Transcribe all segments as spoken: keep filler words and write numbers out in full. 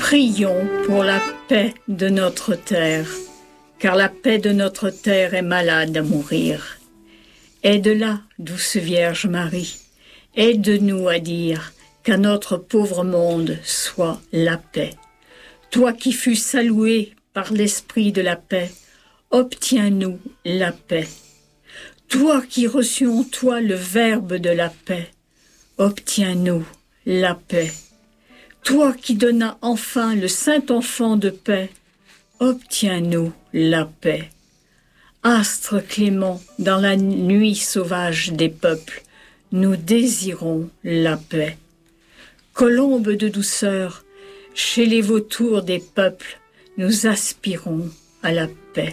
Prions pour la paix de notre terre, car la paix de notre terre est malade à mourir. Aide-la, douce Vierge Marie, aide-nous à dire qu'à notre pauvre monde soit la paix. Toi qui fus salué par l'esprit de la paix, obtiens-nous la paix. Toi qui reçus en toi le Verbe de la paix, obtiens-nous la paix. Toi qui donnas enfin le Saint-Enfant de paix, obtiens-nous la paix. Astre clément dans la nuit sauvage des peuples, nous désirons la paix. Colombe de douceur, chez les vautours des peuples, nous aspirons à la paix.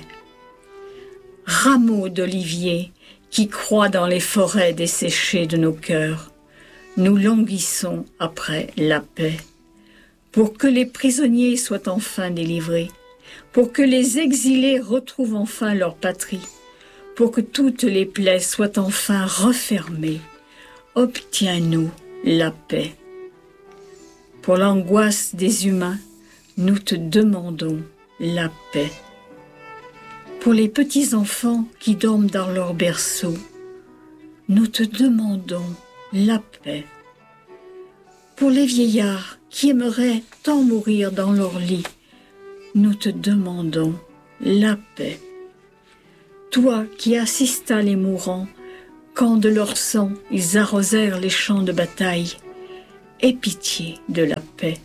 Rameaux d'olivier qui croît dans les forêts desséchées de nos cœurs, nous languissons après la paix. Pour que les prisonniers soient enfin délivrés, pour que les exilés retrouvent enfin leur patrie, pour que toutes les plaies soient enfin refermées, obtiens-nous la paix. Pour l'angoisse des humains, nous te demandons la paix. Pour les petits-enfants qui dorment dans leur berceau, nous te demandons la paix. Pour les vieillards qui aimeraient tant mourir dans leur lit, nous te demandons la paix. Toi qui assistas les mourants quand de leur sang ils arrosèrent les champs de bataille, aie pitié de la paix.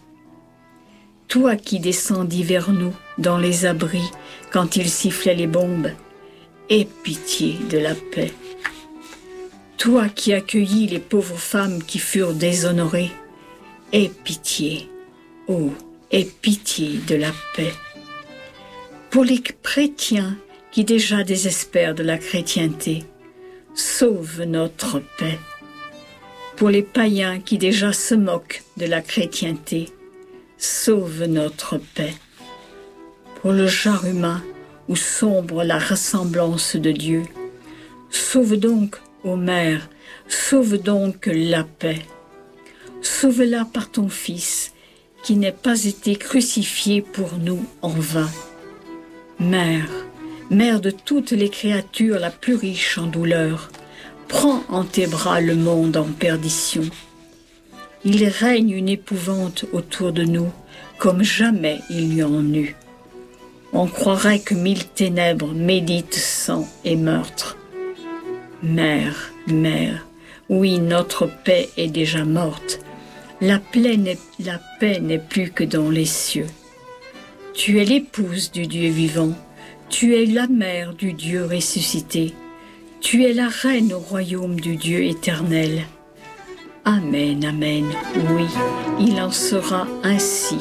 Toi qui descendis vers nous dans les abris quand ils sifflaient les bombes, aie pitié de la paix. Toi qui accueillis les pauvres femmes qui furent déshonorées, aie pitié, oh, aie pitié de la paix. Pour les chrétiens qui déjà désespèrent de la chrétienté, sauve notre paix. Pour les païens qui déjà se moquent de la chrétienté, sauve notre paix. Pour le genre humain où sombre la ressemblance de Dieu, sauve donc, ô Mère, sauve donc la paix. Sauve-la par ton Fils, qui n'ait pas été crucifié pour nous en vain. Mère, Mère de toutes les créatures la plus riche en douleur, prends en tes bras le monde en perdition. Il règne une épouvante autour de nous, comme jamais il y en eut. On croirait que mille ténèbres méditent sang et meurtre. Mère, Mère, oui, notre paix est déjà morte. La paix n'est, la paix n'est plus que dans les cieux. Tu es l'épouse du Dieu vivant, tu es la mère du Dieu ressuscité, tu es la reine au royaume du Dieu éternel. Amen, amen, oui, il en sera ainsi.